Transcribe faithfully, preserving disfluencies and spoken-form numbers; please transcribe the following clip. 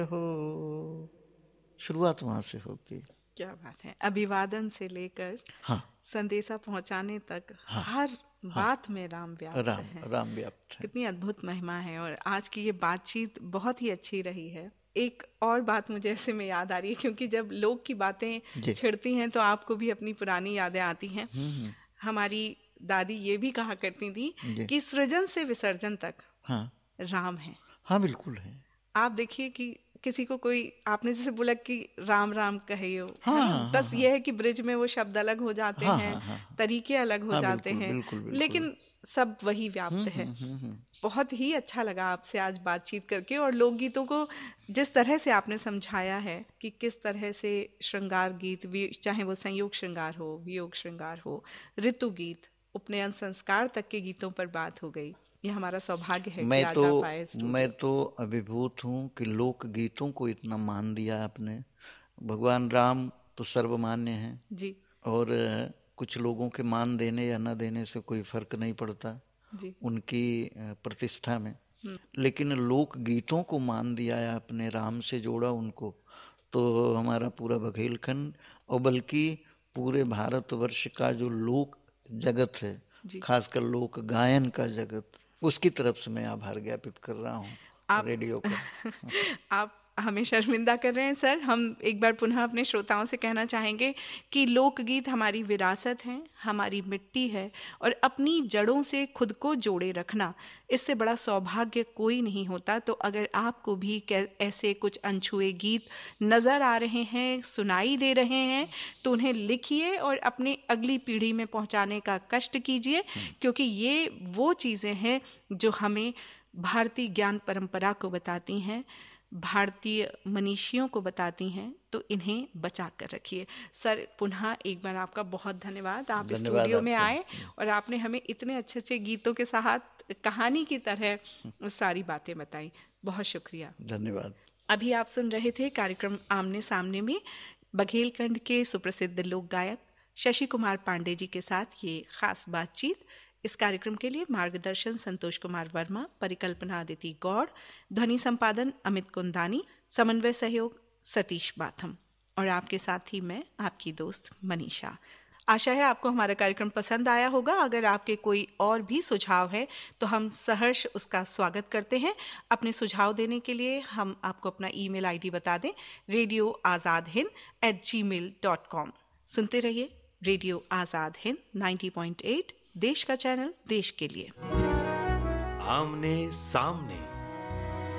हो, शुरुआत वहां से होती। क्या बात है। अभिवादन से लेकर हाँ संदेशा पहुंचाने तक हाँ हर हाँ, बात में राम व्याप्त राम है। राम व्याप्त है। कितनी अद्भुत महिमा है। और आज की ये बातचीत बहुत ही अच्छी रही है। एक और बात मुझे ऐसे में याद आ रही है, क्योंकि जब लोग की बातें जी। छिड़ती हैं तो आपको भी अपनी पुरानी यादें आती हैं। हम्म हम्म, हमारी दादी ये भी कहा करती थी जी। कि सृजन से विसर्जन तक हाँ राम है। हाँ बिल्कुल है। आप देखिए कि किसी को कोई, आपने जैसे बोला कि राम राम कहियो, हाँ है ना, हाँ हाँ बस हाँ ये है कि ब्रिज में वो शब्द अलग हो जाते हाँ हैं, हाँ हाँ हाँ तरीके अलग हो हाँ, जाते बिल्कुल हैं, बिल्कुल बिल्कुल। लेकिन सब वही व्याप्त हम्म है। हम्म हम्म हम्म, बहुत ही अच्छा लगा आपसे आज बातचीत करके, और लोकगीतों को जिस तरह से आपने समझाया है कि किस तरह से श्रृंगार गीत, वि- चाहे वो संयोग श्रृंगार हो, वियोग श्रृंगार हो, ऋतु गीत, उपनयन संस्कार तक के गीतों पर बात हो गई। ये हमारा सौभाग्य है कि मैं आज तो आप आए मैं स्टूडियो। तो अभिभूत हूँ कि लोक गीतों को इतना मान दिया आपने। भगवान राम तो सर्वमान्य हैं, जी और अ, कुछ लोगों के मान देने या न देने से कोई फर्क नहीं पड़ता जी। उनकी अ, प्रतिष्ठा में। हम्म। लेकिन लोक गीतों को मान दिया है आपने, राम से जोड़ा उनको, तो हमारा पूरा बघेलखंड और बल्कि पूरे भारतवर्ष का जो लोक जगत है, जी। खासकर लोक गायन का जगत, उसकी तरफ से मैं आभार ज्ञापित कर रहा हूँ आप रेडियो का। आप हमें शर्मिंदा कर रहे हैं सर। हम एक बार पुनः अपने श्रोताओं से कहना चाहेंगे कि लोकगीत हमारी विरासत है, हमारी मिट्टी है, और अपनी जड़ों से खुद को जोड़े रखना, इससे बड़ा सौभाग्य कोई नहीं होता। तो अगर आपको भी ऐसे कुछ अनछुए गीत नज़र आ रहे हैं, सुनाई दे रहे हैं, तो उन्हें लिखिए और अपनी अगली पीढ़ी में पहुंचाने का कष्ट कीजिए, क्योंकि ये वो चीज़ें हैं जो हमें भारतीय ज्ञान परंपरा को बताती हैं, भारतीय मनीषियों को बताती हैं। तो इन्हें बचा कर रखिए। सर, पुनः एक बार आपका बहुत धन्यवाद। आप धन्यवाद स्टूडियो में आपका। आए और आपने हमें इतने अच्छे अच्छे गीतों के साथ कहानी की तरह सारी बातें बताई। बहुत शुक्रिया। धन्यवाद। अभी आप सुन रहे थे कार्यक्रम आमने सामने में बघेलखंड के सुप्रसिद्ध लोक गायक शशि कुमार पांडे जी के साथ ये खास बातचीत। इस कार्यक्रम के लिए मार्गदर्शन संतोष कुमार वर्मा, परिकल्पना अदिति गौड़, ध्वनि संपादन अमित कुंदानी, समन्वय सहयोग सतीश बाथम, और आपके साथ ही मैं आपकी दोस्त मनीषा। आशा है आपको हमारा कार्यक्रम पसंद आया होगा। अगर आपके कोई और भी सुझाव है तो हम सहर्ष उसका स्वागत करते हैं। अपने सुझाव देने के लिए हम आपको अपना ईमेल आईडी बता दें, रेडियो आज़ाद हिंद एट जी मेल डॉट कॉम। सुनते रहिए radio Azad Hind ninety point eight, देश का चैनल, देश के लिए। आमने सामने।